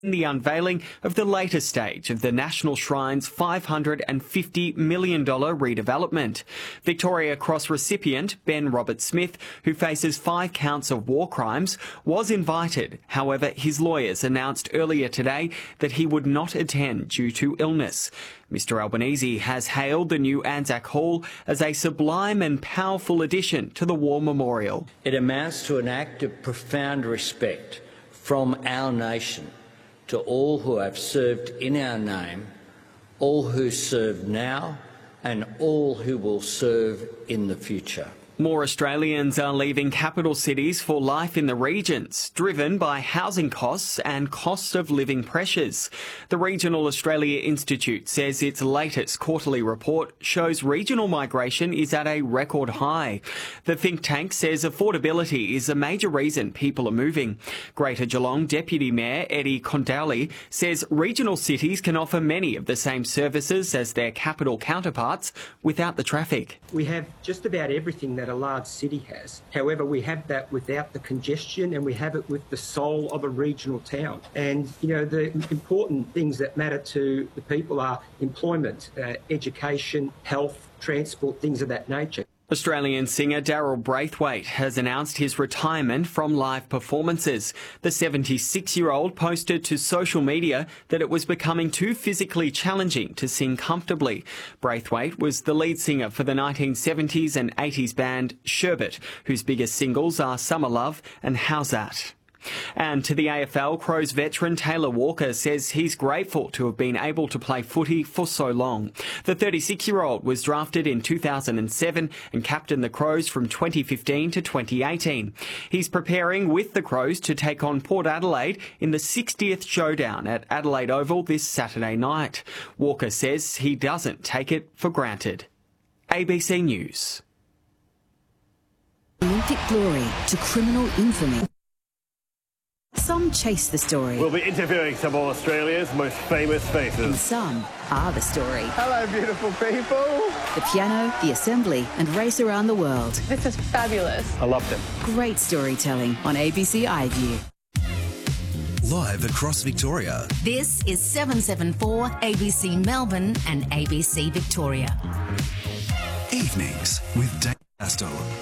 the unveiling of the latest stage of the National Shrine's $550 million redevelopment. Victoria Cross recipient Ben Robert-Smith, who faces 5 counts of war crimes, was invited. However, his lawyers announced earlier today that he would not attend due to illness. Mr Albanese has hailed the new Anzac Hall as a sublime and powerful addition to the War Memorial. It amounts to an act of profound respect from our nation to all who have served in our name, all who serve now and all who will serve in the future. More Australians are leaving capital cities for life in the regions, driven by housing costs and cost of living pressures. The Regional Australia Institute says its latest quarterly report shows regional migration is at a record high. The think tank says affordability is a major reason people are moving. Greater Geelong Deputy Mayor Eddie Condowley says regional cities can offer many of the same services as their capital counterparts without the traffic. We have just about everything that a large city has. However, we have that without the congestion, and we have it with the soul of a regional town. And, you know, the important things that matter to the people are employment, education, health, transport, things of that nature. Australian singer Daryl Braithwaite has announced his retirement from live performances. The 76-year-old posted to social media that it was becoming too physically challenging to sing comfortably. Braithwaite was the lead singer for the 1970s and 80s band Sherbet, whose biggest singles are Summer Love and How's That? And to the AFL, Crows veteran Taylor Walker says he's grateful to have been able to play footy for so long. The 36-year-old was drafted in 2007 and captained the Crows from 2015 to 2018. He's preparing with the Crows to take on Port Adelaide in the 60th showdown at Adelaide Oval this Saturday night. Walker says he doesn't take it for granted. ABC News. Olympic glory to criminal infamy. Some chase the story. We'll be interviewing some of Australia's most famous faces. And some are the story. Hello, beautiful people. The piano, the assembly, and race around the world. This is fabulous. I loved it. Great storytelling on ABC iView. Live across Victoria. This is 774 ABC Melbourne and ABC Victoria. Evenings with Dave Bastow.